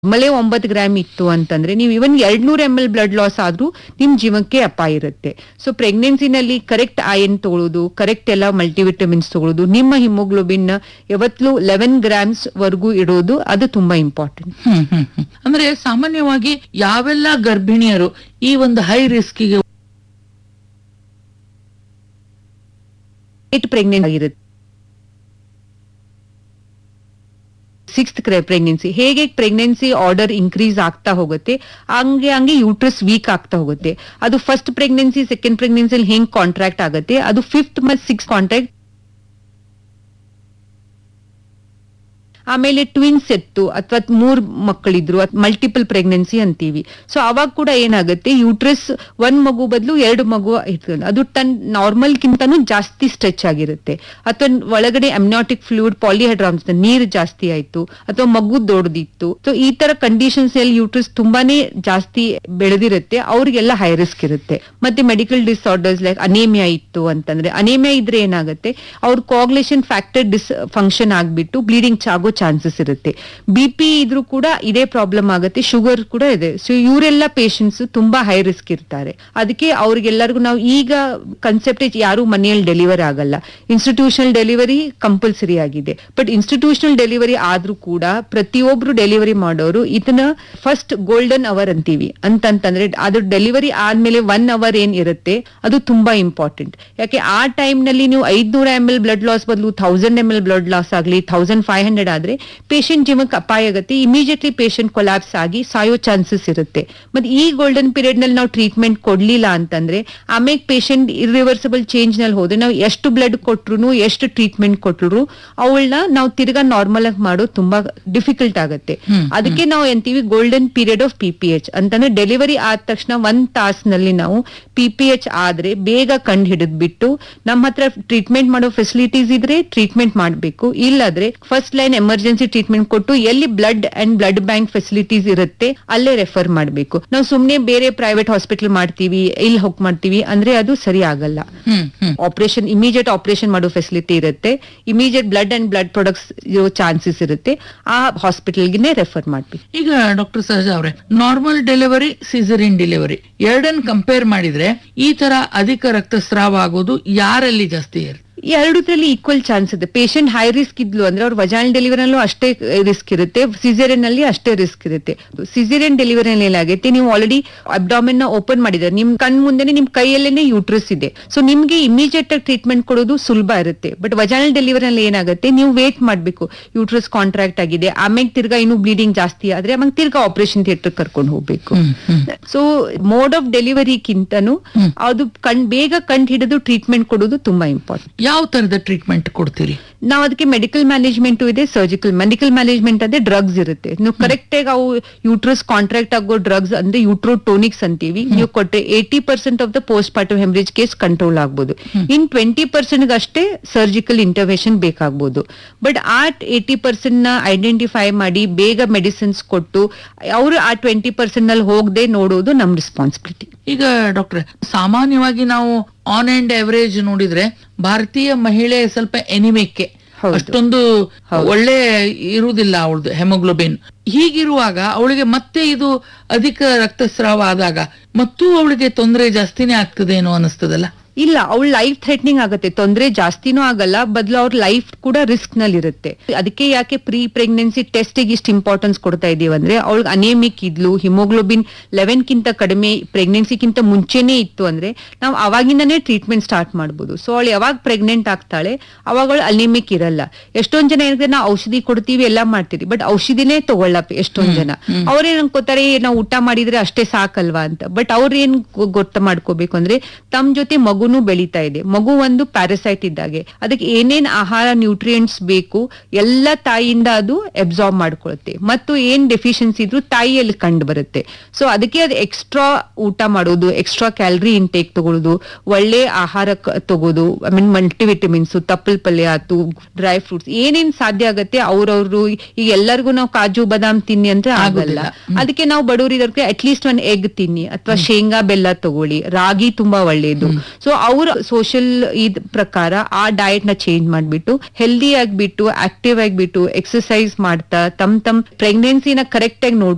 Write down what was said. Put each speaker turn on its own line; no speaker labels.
ಮಲೆ 9 gram ಇತ್ತು ಅಂತಂದ್ರೆ ನೀವು ಇವನ್ 200 ml ಬ್ಲಡ್ ಲಾಸ್ ಆದ್ರೂ ನಿಮ್ ಜೀವಕ್ಕೆ ಅಪಾಯ ಇರುತ್ತೆ. ಸೊ ಪ್ರೆಗ್ನೆನ್ಸಿನಲ್ಲಿ ಕರೆಕ್ಟ್ ಐರನ್ ತಗೊಳ್ಳೋದು, ಕರೆಕ್ಟ್ ಎಲ್ಲ ಮಲ್ಟಿವಿಟಮಿನ್ಸ್ ತಗೊಳ್ಳೋದು, ನಿಮ್ಮ ಹಿಮೋಗ್ಲೋಬಿನ್ ಯಾವತ್ತೂ 11 ಗ್ರಾಮ್ಸ್ ವರೆಗೂ ಇಡೋದು ಅದು ತುಂಬಾ ಇಂಪಾರ್ಟೆಂಟ್.
ಅಂದ್ರೆ ಸಾಮಾನ್ಯವಾಗಿ ಯಾವೆಲ್ಲ ಗರ್ಭಿಣಿಯರು ಈ ಒಂದು ಹೈ ರಿಸ್ಕಿಗೆ
ಪ್ರೆಗ್ನೆಂಟ್ ಆಗಿರುತ್ತೆ. 6th ಪ್ರೆಗ್ನೆನ್ಸಿ ಹೇಗೆ ಪ್ರೆಗ್ನೆನ್ಸಿ ಆರ್ಡರ್ ಇನ್ಕ್ರೀಸ್ ಆಗ್ತಾ ಹೋಗುತ್ತೆ ಹಂಗೆ ಯೂಟ್ರಸ್ ವೀಕ್ ಆಗ್ತಾ ಹೋಗುತ್ತೆ. ಅದು ಫಸ್ಟ್ ಪ್ರೆಗ್ನೆನ್ಸಿ ಸೆಕೆಂಡ್ ಪ್ರೆಗ್ನೆನ್ಸಿ ಹೆಂಗ್ ಕಾಂಟ್ರಾಕ್ಟ್ ಆಗುತ್ತೆ ಅದು 5th ಮತ್ತು 6th ಕಾಂಟ್ರಾಕ್ಟ್. ಆಮೇಲೆ ಟ್ವಿನ್ಸ್ ಎತ್ತು ಅಥವಾ 3 ಮಕ್ಕಳಿದ್ರು ಮಲ್ಟಿಪಲ್ ಪ್ರೆಗ್ನೆನ್ಸಿ ಅಂತೀವಿ. ಸೊ ಅವಾಗ ಕೂಡ ಏನಾಗುತ್ತೆ ಯೂಟ್ರಸ್ 1 ಮಗು ಬದಲು 2 ಮಗು ಇರ್ತದೆ, ಅದು ನಾರ್ಮಲ್ ಕಿಂತನೂ ಜಾಸ್ತಿ ಸ್ಟ್ರೆಚ್ ಆಗಿರುತ್ತೆ. ಅಥವಾ ಒಳಗಡೆ ಅಮ್ನಿಯಾಟಿಕ್ ಫ್ಲೂಯಿಡ್ ಪಾಲಿಹೈಡ್ರಾಮ್ಸ್ ನೀರು ಜಾಸ್ತಿ ಆಯ್ತು ಅಥವಾ ಮಗು ದೊಡ್ಡದಿತ್ತು. ಸೊ ಈ ತರ ಕಂಡೀಷನ್ಸ್ ಅಲ್ಲಿ ಯೂಟ್ರಸ್ ತುಂಬಾನೇ ಜಾಸ್ತಿ ಬೆಳೆದಿರುತ್ತೆ, ಅವ್ರಿಗೆಲ್ಲ ಹೈ ರಿಸ್ಕ್ ಇರುತ್ತೆ. ಮತ್ತೆ ಮೆಡಿಕಲ್ ಡಿಸಾರ್ಡರ್ಸ್ ಲೈಕ್ ಅನೇಮಿಯಾ ಇತ್ತು ಅಂತಂದ್ರೆ, ಅನೇಮಿಯಾ ಇದ್ರೆ ಏನಾಗುತ್ತೆ ಅವ್ರ ಕೋಗ್ಯುಲೇಷನ್ ಫ್ಯಾಕ್ಟರ್ ಫಂಕ್ಷನ್ ಆಗ್ಬಿಟ್ಟು ಬ್ಲೀಡಿಂಗ್ ಆಗೋ ಚಾನ್ಸಸ್ ಇರುತ್ತೆ. BP ಇದ್ರೂ ಕೂಡ ಇದೇ ಪ್ರಾಬ್ಲಮ್ ಆಗುತ್ತೆ, ಶುಗರ್ ಕೂಡ ಇದೆ. ಸೊ ಇವರೆಲ್ಲ ಪೇಷಂಟ್ಸ್ ತುಂಬಾ ಹೈ ರಿಸ್ಕ್ ಇರ್ತಾರೆ. ಅದಕ್ಕೆ ಅವ್ರಿಗೆಲ್ಲರಿಗೂ ನಾವು ಈಗ ಕನ್ಸೆಪ್ಟ್ ಯಾರು ಮನೆಯಲ್ಲಿ ಡೆಲಿವರಿ ಆಗಲ್ಲ, ಇನ್ಸ್ಟಿಟ್ಯೂಷನಲ್ ಡೆಲಿವರಿ ಕಂಪಲ್ಸರಿ ಆಗಿದೆ. ಬಟ್ ಇನ್ಸ್ಟಿಟ್ಯೂಷನಲ್ ಡೆಲಿವರಿ ಆದ್ರೂ ಕೂಡ ಪ್ರತಿಯೊಬ್ರು ಡೆಲಿವರಿ ಮಾಡೋರು ಇದನ್ನ ಫಸ್ಟ್ ಗೋಲ್ಡನ್ ಅವರ್ ಅಂತೀವಿ. ಅಂತಂತಂದ್ರೆ ಅದು ಡೆಲಿವರಿ ಆದ್ಮೇಲೆ 1 ಅವರ್ ಏನ್ ಇರುತ್ತೆ ಅದು ತುಂಬಾ ಇಂಪಾರ್ಟೆಂಟ್. ಯಾಕೆ ಆ ಟೈಮ್ ನಲ್ಲಿ ನೀವು 500 ml ಬ್ಲಡ್ ಲಾಸ್ ಬದಲು 1000 ml ಬ್ಲಡ್ ಲಾಸ್ ಆಗ್ಲಿ 1500 ಆದ್ರೆ ಪೇಷಂಟ್ ಜೀವಕ್ಕೆ ಅಪಾಯ ಆಗುತ್ತೆ. ಇಮಿಡಿಯೇಟ್ಲಿ ಪೇಷಂಟ್ ಕೊಲಾಪ್ಸ್ ಆಗಿ ಸಾಯೋ ಚಾನ್ಸಸ್ ಇರುತ್ತೆ. ಮತ್ತೆ ಈ ಗೋಲ್ಡನ್ ಪೀರಿಯಡ್ ನಲ್ಲಿ ನಾವು ಟ್ರೀಟ್ಮೆಂಟ್ ಕೊಡ್ಲಿಲ್ಲ ಅಂತಂದ್ರೆ ಆಮೇಲೆ ಪೇಷಂಟ್ ಇರ್ರಿವರ್ಸಿಬಲ್ ಚೇಂಜ್ ನಲ್ಲಿ ಹೋದ್ರೆ ನಾವು ಎಷ್ಟು ಬ್ಲಡ್ ಕೊಟ್ರು ಎಷ್ಟು ಟ್ರೀಟ್ಮೆಂಟ್ ಕೊಟ್ರು ಅವಳನ್ನ ನಾವು ತಿರ್ಗಾ ನಾರ್ಮಲ್ ಆಗಿ ಮಾಡೋದು ತುಂಬಾ ಡಿಫಿಕಲ್ಟ್ ಆಗುತ್ತೆ. ಅದಕ್ಕೆ ನಾವು ಎಂತೀವಿ ಗೋಲ್ಡನ್ ಪೀರಿಯಡ್ ಆಫ್ PPH ಅಂತಂದ್ರೆ ಡೆಲಿವರಿ ಆದ ತಕ್ಷಣ 1 ತಾಸಿನಲ್ಲಿ ನಾವು PPH ಆದ್ರೆ ಬೇಗ ಕಂಡು ಹಿಡಿದ್ಬಿಟ್ಟು ನಮ್ಮ ಹತ್ರ ಟ್ರೀಟ್ಮೆಂಟ್ ಮಾಡೋ ಫೆಸಿಲಿಟೀಸ್ ಇದ್ರೆ ಟ್ರೀಟ್ಮೆಂಟ್ ಮಾಡಬೇಕು. ಇಲ್ಲಾದ್ರೆ ಫಸ್ಟ್ ಲೈನ್ ಎಮರ್ಜೆನ್ಸಿ ಟ್ರೀಟ್ಮೆಂಟ್ ಕೊಟ್ಟು ಎಲ್ಲಿ blood and blood bank facilities ಇರುತ್ತೆ ಅಲ್ಲೇ ರೆಫರ್ ಮಾಡಬೇಕು. ನಾವು ಸುಮ್ನೆ ಬೇರೆ ಪ್ರೈವೇಟ್ ಹಾಸ್ಪಿಟಲ್ ಮಾಡ್ತೀವಿ ಇಲ್ಲಿ ಹೋಗ್ ಮಾಡ್ತೀವಿ ಅಂದ್ರೆ ಅದು ಸರಿ ಆಗಲ್ಲ. ಆಪರೇಷನ್ ಇಮಿಡಿಯೇಟ್ ಆಪರೇಷನ್ ಮಾಡೋ ಫೆಸಿಲಿಟಿ ಇರುತ್ತೆ, immediate blood and blood products ಇರೋ ಚಾನ್ಸಸ್ ಇರುತ್ತೆ, ಆ ಹಾಸ್ಪಿಟಲ್ಗೆ ರೆಫರ್ ಮಾಡ್ತೀವಿ.
ಈಗ ಡಾಕ್ಟರ್ ಸಹಜಾ ಅವರೇ, ನಾರ್ಮಲ್ ಡೆಲಿವರಿ ಸಿಸೇರಿಯನ್ ಡೆಲಿವರಿ ಎರಡನ್ನ ಕಂಪೇರ್ ಮಾಡಿದ್ರೆ ಈ ತರ ಅಧಿಕ ರಕ್ತಸ್ರಾವ ಆಗೋದು ಯಾರಲ್ಲಿ ಜಾಸ್ತಿ ಇರುತ್ತೆ?
ಎರಡರಲ್ಲಿ ಈಕ್ವಲ್ ಚಾನ್ಸ್ ಇದೆ. ಪೇಷಂಟ್ ಹೈ ರಿಸ್ಕ್ ಇದ್ಲು ಅಂದ್ರೆ ಅವ್ರ ವಜಾನಲ್ ಡೆಲಿವರಿನಲ್ಲೂ ಅಷ್ಟೇ ರಿಸ್ಕ್ ಇರುತ್ತೆ, ಸಿಸೇರಿಯನ್ ನಲ್ಲಿ ಅಷ್ಟೇ ರಿಸ್ಕ್ ಇರುತ್ತೆ. ಸಿಸೇರಿಯನ್ ಡೆಲಿವರಿನಲ್ಲಿ ಏನಾಗುತ್ತೆ ನೀವು ಆಲ್ರೆಡಿ ಅಬ್ಡಾಮಿನ್ ನ ಓಪನ್ ಮಾಡಿದ್ರೆ ನಿಮ್ ಕಣ್ ಮುಂದೆನೆ ನಿಮ್ ಕೈಯಲ್ಲೇನೆ ಯೂಟ್ರಸ್ ಇದೆ. ಸೊ ನಿಮ್ಗೆ ಇಮಿಡಿಯೇಟ್ ಆಗಿ ಟ್ರೀಟ್ಮೆಂಟ್ ಕೊಡೋದು ಸುಲಭ ಇರುತ್ತೆ. ಬಟ್ ವಜಾನಲ್ ಡೆಲಿವರಿನಲ್ಲಿ ಏನಾಗುತ್ತೆ ನೀವು ವೇಟ್ ಮಾಡ್ಬೇಕು, ಯೂಟ್ರಸ್ ಕಾಂಟ್ರಾಕ್ಟ್ ಆಗಿದೆ ಆಮೇಲೆ ತಿರ್ಗಾ ಇನ್ನು ಬ್ಲೀಡಿಂಗ್ ಜಾಸ್ತಿ ಆದ್ರೆ ಆಮೇಲೆ ತಿರ್ಗಾ ಆಪರೇಷನ್ ಥಿಯೇಟರ್ ಕರ್ಕೊಂಡು ಹೋಗ್ಬೇಕು. ಸೊ ಮೋಡ್ ಆಫ್ ಡೆಲಿವರಿಗಿಂತನೂ ಅದು ಬೇಗ ಕಂಡು ಹಿಡಿದು ಟ್ರೀಟ್ಮೆಂಟ್ ಕೊಡೋದು ತುಂಬಾ ಇಂಪಾರ್ಟೆಂಟ್.
ಯಾವ ತರದ ಟ್ರೀಟ್ಮೆಂಟ್ ಕೊಡ್ತೀರಿ?
ನಾವು ಅದಕ್ಕೆ ಮೆಡಿಕಲ್ ಮ್ಯಾನೇಜ್ಮೆಂಟ್ ಇದೆ, ಸರ್ಜಿಕಲ್. ಮೆಡಿಕಲ್ ಮ್ಯಾನೇಜ್ಮೆಂಟ್ ಅಂದ್ರೆ ಡ್ರಗ್ಸ್ ಇರುತ್ತೆ. ನೀವು ಕರೆಕ್ಟ್ ಆಗಿ ಅವು ಯೂಟ್ರಸ್ ಕಾಂಟ್ರಾಕ್ಟ್ ಆಗೋ ಡ್ರಗ್ಸ್ ಅಂದ್ರೆ ಯೂಟ್ರೋಟೋನಿಕ್ಸ್ ಅಂತೀವಿ. ನೀವು ಕೊಟ್ರೆ 80% of the post partum haemorrhage case control ಆಗ್ಬೋದು. ಇನ್ 20% ಅಷ್ಟೇ ಸರ್ಜಿಕಲ್ ಇಂಟರ್ವೆನ್ಷನ್ ಬೇಕಾಗ್ಬೋದು. ಬಟ್ ಆ 80% ನ ಐಡೆಂಟಿಫೈ ಮಾಡಿ ಬೇಗ ಮೆಡಿಸಿನ್ಸ್ ಕೊಟ್ಟು ಅವರು ಆ 20% ನಲ್ಲಿ ಹೋಗದೆ ನೋಡೋದು ನಮ್ ರೆಸ್ಪಾನ್ಸಿಬಿಲಿಟಿ.
ಈಗ ಡಾಕ್ಟ್ರೆ, ಸಾಮಾನ್ಯವಾಗಿ ನಾವು ಆನ್ ಅಂಡ್ ಅವರೇಜ್ ನೋಡಿದ್ರೆ ಭಾರತೀಯ ಮಹಿಳೆ ಸ್ವಲ್ಪ ಎನಿಮಿಕ್, ಅಷ್ಟೊಂದು ಒಳ್ಳೆ ಇರುವುದಿಲ್ಲ ಅವಳದು ಹೆಮೋಗ್ಲೋಬಿನ್. ಹೀಗಿರುವಾಗ ಅವಳಿಗೆ ಮತ್ತೆ ಇದು ಅಧಿಕ ರಕ್ತಸ್ರಾವ ಆದಾಗ ಮತ್ತೂ ಅವಳಿಗೆ ತೊಂದರೆ ಜಾಸ್ತಿನೇ ಆಗ್ತದೇನೋ ಅನಿಸ್ತದಲ್ಲ?
ಇಲ್ಲ, ಅವಳ ಲೈಫ್ ಥ್ರೆಟ್ನಿಂಗ್ ಆಗುತ್ತೆ, ತೊಂದರೆ ಜಾಸ್ತಿನೂ ಆಗಲ್ಲ, ಬದಲು ಅವ್ರ ಲೈಫ್ ಕೂಡ ರಿಸ್ಕ್ ನಲ್ಲಿ ಇರುತ್ತೆ. ಅದಕ್ಕೆ ಯಾಕೆ ಪ್ರೀ ಪ್ರೆಗ್ನೆನ್ಸಿ ಟೆಸ್ಟ್ ಇಷ್ಟು ಇಂಪಾರ್ಟೆನ್ಸ್ ಕೊಡ್ತಾ ಇದೀವಿ ಅಂದ್ರೆ ಅವಳಿಗೆ ಅನೇಮಿಕ್ ಇದ್ಲು, ಹಿಮೋಗ್ಲೋಬಿನ್ 11 ಕಿಂತ ಕಡಿಮೆ ಪ್ರೆಗ್ನೆನ್ಸಿಗಿಂತ ಮುಂಚೆನೆ ಇತ್ತು ಅಂದ್ರೆ ನಾವು ಅವಾಗಿಂದನೇ ಟ್ರೀಟ್ಮೆಂಟ್ ಸ್ಟಾರ್ಟ್ ಮಾಡ್ಬೋದು. ಸೊ ಅವಳು ಯಾವಾಗ ಪ್ರೆಗ್ನೆಂಟ್ ಆಗ್ತಾಳೆ ಅವಾಗ ಅವಳು ಅನೇಮಿಕ್ ಇರಲ್ಲ. ಎಷ್ಟೊಂದ್ ಜನ ಏನಿದೆ ನಾವು ಔಷಧಿ ಕೊಡ್ತೀವಿ ಎಲ್ಲ ಮಾಡ್ತೀವಿ, ಬಟ್ ಔಷಧಿನೇ ತಗೊಳ್ಳಪ್ಪ ಎಷ್ಟೊಂದ್ ಜನ. ಅವ್ರೇನ್ ಅನ್ಕೋತಾರೆ ನಾವು ಊಟ ಮಾಡಿದ್ರೆ ಅಷ್ಟೇ ಸಾಕಲ್ವಾ ಅಂತ. ಬಟ್ ಅವ್ರೇನ್ ಗೊತ್ತ ಮಾಡ್ಕೋಬೇಕು ಅಂದ್ರೆ ತಮ್ಮ ಜೊತೆ ಮಗುನು ಬೆಳೀತಾ ಇದೆ, ಮಗು ಒಂದು ಪ್ಯಾರಾಸೈಟ್ ಇದ್ದಾಗೆ, ಅದಕ್ಕೆ ಏನೇನ್ ಆಹಾರ ನ್ಯೂಟ್ರಿಯೆಂಟ್ಸ್ ಬೇಕು ಎಲ್ಲ ತಾಯಿಯಿಂದ ಅದು ಅಬ್ಸಾರ್ಬ್ ಮಾಡ್ಕೊಳುತ್ತೆ. ಮತ್ತು ಏನ್ ಡೆಫಿಷಿಯನ್ಸಿ ಇದ್ರು ತಾಯಿಯಲ್ಲಿ ಕಂಡು ಬರುತ್ತೆ. ಸೊ ಅದಕ್ಕೆ ಅದು ಎಕ್ಸ್ಟ್ರಾ ಊಟ ಮಾಡೋದು, ಎಕ್ಸ್ಟ್ರಾ ಕ್ಯಾಲರಿ ಇಂಟೇಕ್ ತಗೊಳ್ಳೋದು, ಒಳ್ಳೆ ಆಹಾರ ತಗೋದು, ಐ ಮೀನ್ ಮಲ್ಟಿವಿಟಮಿನ್ಸ್, ತಪ್ಪಲ್ ಪಲ್ಯ ಆಯ್ತು, ಡ್ರೈ ಫ್ರೂಟ್ಸ್ ಏನೇನ್ ಸಾಧ್ಯ ಆಗತ್ತೆ ಅವ್ರವ್ರು. ಈಗ ಎಲ್ಲರಿಗೂ ನಾವು ಕಾಜು ಬಾದಾಮ್ ತಿನ್ನಿ ಅಂದ್ರೆ ಆಗಲ್ಲ. ಅದಕ್ಕೆ ನಾವು ಬಡವರಿದವ್ರಿಗೆ ಅಟ್ಲೀಸ್ಟ್ 1 ಎಗ್ ತಿನ್ನಿ ಅಥವಾ ಶೇಂಗಾ ಬೆಲ್ಲ ತಗೊಳ್ಳಿ, ರಾಗಿ ತುಂಬಾ ಒಳ್ಳೇದು. ಸೊ ಅವ್ರ ಸೋಷಿಯಲ್ ಇದ್ ಪ್ರಕಾರ ಆ ಡಯಟ್ ನ ಚೇಂಜ್ ಮಾಡ್ಬಿಟ್ಟು ಹೆಲ್ದಿ ಆಗ್ಬಿಟ್ಟು ಆಕ್ಟಿವ್ ಆಗ್ಬಿಟ್ಟು ಎಕ್ಸರ್ಸೈಸ್ ಮಾಡ್ತಾ ತಮ್ ಪ್ರೆಗ್ನೆನ್ಸಿನ ಕರೆಕ್ಟ್ ಆಗಿ ನೋಡ್